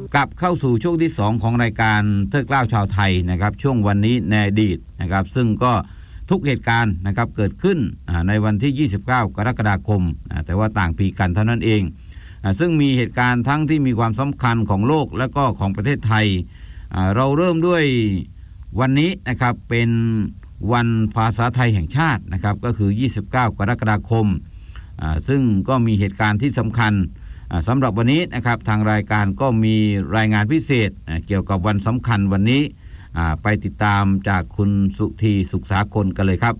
กลับเข้าสู่ช่วงที่2ของรายการเทิดเกล้าชาวไทยนะครับช่วงวันนี้ในอดีตนะครับซึ่งก็ทุกเหตุการณ์นะครับเกิดขึ้นในวันที่29กรกฎาคมแต่ว่าต่างปีกันเท่านั้นเองซึ่งมีเหตุการณ์ทั้งที่มีความสำคัญของโลกและก็ของประเทศไทยเราเริ่มด้วยวันนี้นะครับเป็นวันภาษาไทยแห่งชาตินะครับก็คือ29กรกฎาคมซึ่งก็มีเหตุการณ์ที่สำคัญสำหรับวันนี้นะครับทางรายการก็มีรายงานพิเศษเกี่ยวกับวันสำคัญวันนี้ไปติดตามจากคุณสุธีสุขสากลกันเลยครับ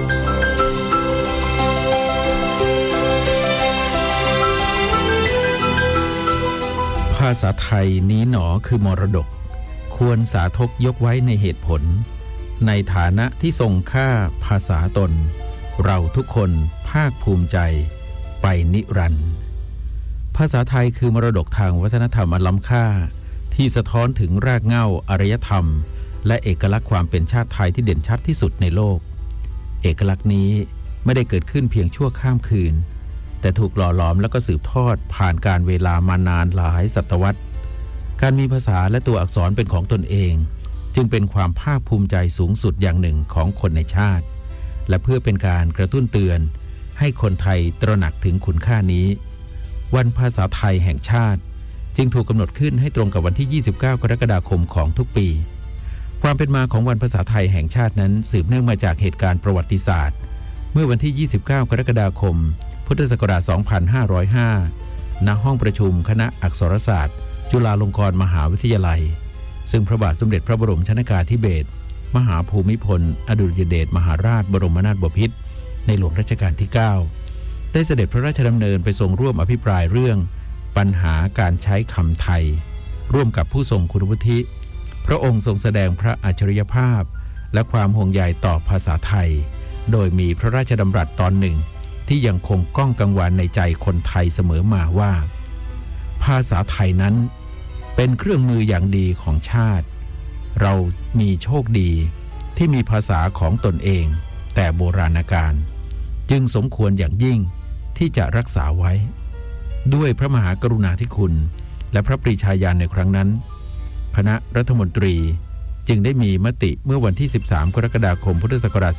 ภาษาไทยนี้หนอคือมรดกควรสาธกยกไว้ในเหตุผลในฐานะที่ทรงค่าภาษาตนเราทุกคนภาคภูมิใจไปนิรันดร์ภาษาไทยคือมรดกทางวัฒนธรรมอันล้ำค่าที่สะท้อนถึงรากเหง้าอารยธรรมและเอกลักษณ์ความเป็นชาติไทยที่เด่นชัดที่สุดในโลกเอกลักษณ์นี้ไม่ได้เกิดขึ้นเพียงชั่วข้ามคืนแต่ถูกหล่อหลอมแล้วก็สืบทอดผ่านการเวลามานานหลายศตวรรษการมีภาษาและตัวอักษรเป็นของตนเองจึงเป็นความภาคภูมิใจสูงสุดอย่างหนึ่งของคนในชาติและเพื่อเป็นการกระตุ้นเตือนให้คนไทยตระหนักถึงคุณค่านี้วันภาษาไทยแห่งชาติจึงถูกกำหนดขึ้นให้ตรงกับวันที่29กรกฎาคมของทุกปีความเป็นมาของวันภาษาไทยแห่งชาตินั้นสืบเนื่องมาจากเหตุการณ์ประวัติศาสตร์เมื่อวันที่29กรกฎาคมพุทธศักราช2505ณห้องประชุมคณะอักษรศาสตร์จุฬาลงกรณ์มหาวิทยาลัยซึ่งพระบาทสมเด็จพระบรมชนกาธิเบศรมหาภูมิพลอดุลยเดชมหาราชบรมนาถบพิตรในหลวงรัชกาลที่9ได้เสด็จพระราชดำเนินไปทรงร่วมอภิปรายเรื่องปัญหาการใช้คำไทยร่วมกับผู้ทรงคุณวุฒิพระองค์ทรงแสดงพระอัจฉริยภาพและความห่วงใยต่อภาษาไทยโดยมีพระราชดำรัสตอนหนึ่งที่ยังคงก้องกังวานในใจคนไทยเสมอมาว่าภาษาไทยนั้นเป็นเครื่องมืออย่างดีของชาติเรามีโชคดีที่มีภาษาของตนเองแต่โบราณกาลจึงสมควรอย่างยิ่งที่จะรักษาไว้ด้วยพระมหากรุณาธิคุณและพระปรีชาญาณในครั้งนั้นคณะรัฐมนตรีจึงได้มีมติเมื่อวันที่13กรกฎาคมพุทธศักราช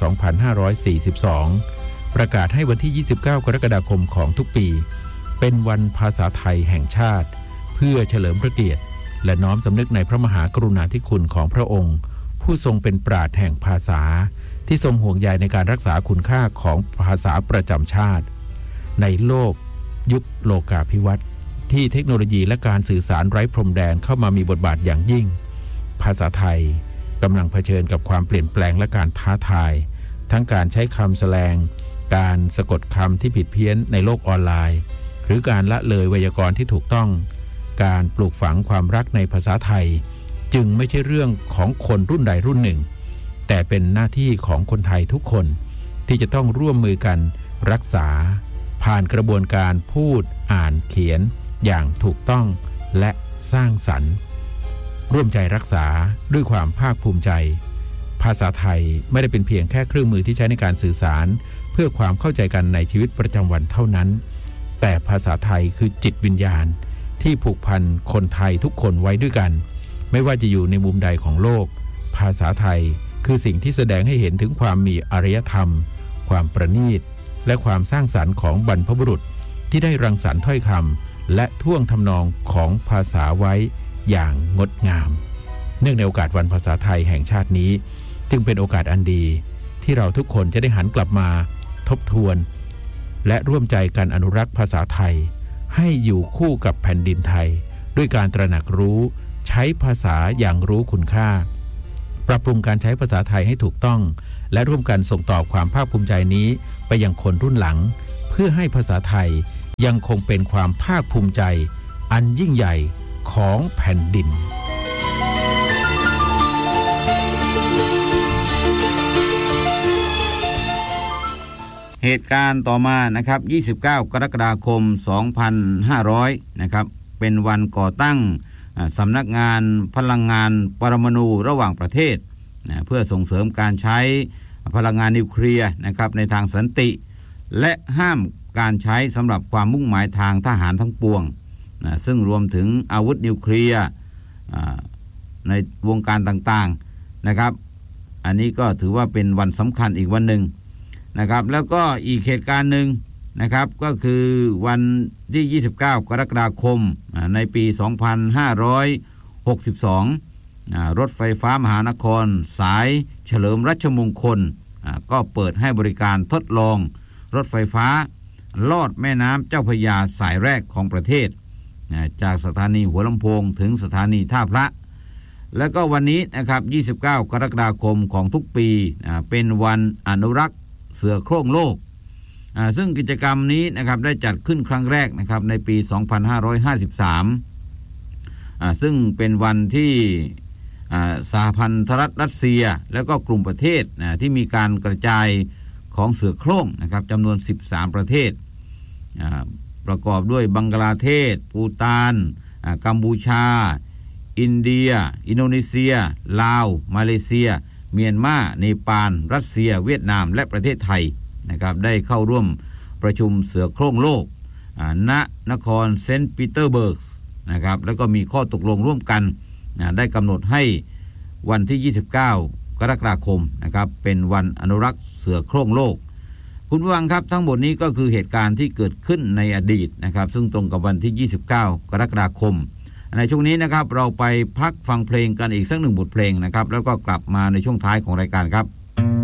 2542ประกาศให้วันที่29กรกฎาคมของทุกปีเป็นวันภาษาไทยแห่งชาติเพื่อเฉลิมพระเกียรติและน้อมสำนึกในพระมหากรุณาธิคุณของพระองค์ผู้ทรงเป็นปราชญ์แห่งภาษาที่ทรงห่วงใยในการรักษาคุณค่าของภาษาประจำชาติในโลกยุคโลกาภิวัตน์ที่เทคโนโลยีและการสื่อสารไร้พรมแดนเข้ามามีบทบาทอย่างยิ่งภาษาไทยกำลังเผชิญกับความเปลี่ยนแปลงและการท้าทายทั้งการใช้คำแสลงการสะกดคำที่ผิดเพี้ยนในโลกออนไลน์หรือการละเลยไวยากรณ์ที่ถูกต้องการปลูกฝังความรักในภาษาไทยจึงไม่ใช่เรื่องของคนรุ่นใดรุ่นหนึ่งแต่เป็นหน้าที่ของคนไทยทุกคนที่จะต้องร่วมมือกันรักษาผ่านกระบวนการพูดอ่านเขียนอย่างถูกต้องและสร้างสรรค์ร่วมใจรักษาด้วยความภาคภูมิใจภาษาไทยไม่ได้เป็นเพียงแค่เครื่องมือที่ใช้ในการสื่อสารเพื่อความเข้าใจกันในชีวิตประจำวันเท่านั้นแต่ภาษาไทยคือจิตวิญญาณที่ผูกพันคนไทยทุกคนไว้ด้วยกันไม่ว่าจะอยู่ในมุมใดของโลกภาษาไทยคือสิ่งที่แสดงให้เห็นถึงความมีอารยธรรมความประณีตและความสร้างสรรค์ของบรรพบุรุษที่ได้รังสรรค์ถ้อยคำและท่วงทำนองของภาษาไว้อย่างงดงามเนื่องในโอกาสวันภาษาไทยแห่งชาตินี้จึงเป็นโอกาสอันดีที่เราทุกคนจะได้หันกลับมาทบทวนและร่วมใจกันอนุรักษ์ภาษาไทยให้อยู่คู่กับแผ่นดินไทยด้วยการตระหนักรู้ใช้ภาษาอย่างรู้คุณค่าปรับปรุงการใช้ภาษาไทยให้ถูกต้องและร่วมกันส่งต่อความภาคภูมิใจนี้ไปยังคนรุ่นหลังเพื่อให้ภาษาไทยยังคงเป็นความภาคภูมิใจอันยิ่งใหญ่ของแผ่นดินเหตุการณ์ต่อมานะครับ29กรกฎาคม2500นะครับเป็นวันก่อตั้งสำนักงานพลังงานปรมาณูระหว่างประเทศเพื่อส่งเสริมการใช้พลังงานนิวเคลียร์นะครับในทางสันติและห้ามการใช้สำหรับความมุ่งหมายทางทหารทั้งปวงซึ่งรวมถึงอาวุธนิวเคลียร์ในวงการต่างๆนะครับอันนี้ก็ถือว่าเป็นวันสำคัญอีกวันหนึ่งนะครับแล้วก็อีกเหตุการณ์หนึ่งนะครับก็คือวันที่ 29 กรกฎาคมในปี 2562 รถไฟฟ้ามหานครสายเฉลิมรัชมงคลก็เปิดให้บริการทดลองรถไฟฟ้าลอดแม่น้ำเจ้าพระยาสายแรกของประเทศจากสถานีหัวลำโพงถึงสถานีท่าพระแล้วก็วันนี้นะครับ 29 กรกฎาคมของทุกปีเป็นวันอนุรักษ์เสือโคร่งโลกซึ่งกิจกรรมนี้นะครับได้จัดขึ้นครั้งแรกนะครับในปี 2553 ซึ่งเป็นวันที่สหพันธรัฐรัสเซียแล้วก็กลุ่มประเทศที่มีการกระจายของเสือโคร่งนะครับจำนวน 13 ประเทศประกอบด้วยบังกลาเทศปูฏานกัมพูชาอินเดียอินโดนีเซียลาวมาเลเซียเมียนมาเนปาลรัสเซียเวียดนามและประเทศไทยนะครับได้เข้าร่วมประชุมเสือโคร่งโลกณนครเซนต์ปีเตอร์เบิร์กนะครับแล้วก็มีข้อตกลงร่วมกันได้กำหนดให้วันที่ 29 กรกฎาคมนะครับเป็นวันอนุรักษ์เสือโคร่งโลกคุณผู้ฟังครับทั้งหมดนี้ก็คือเหตุการณ์ที่เกิดขึ้นในอดีตนะครับซึ่งตรงกับวันที่ 29 กรกฎาคมในช่วงนี้นะครับเราไปพักฟังเพลงกันอีกสักหนึ่งบทเพลงนะครับแล้วก็กลับมาในช่วงท้ายของรายการครับ